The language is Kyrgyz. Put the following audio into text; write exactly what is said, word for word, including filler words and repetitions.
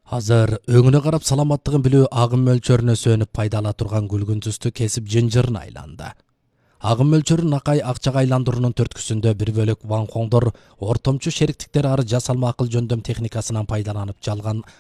Азыр өңүнө карап саламаттыгын билүү агым мөлчөрүнө сөнүп пайдала турган күлгүн түстүү кесип жынжырына айланды. Агым мөлчөрүн акай акчага айландыруунун төрткүсүндө бир бөлөк банкоңдор ортомчу шериктиктер ары жасалма акыл жөндөм техникасынан пайдаланып жалган